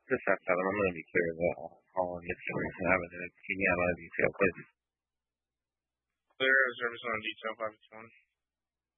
This is 7. I'm going to be clear that I'll call on Midstream Avenue. Keep me out of detail, please. Clear service on detail 521.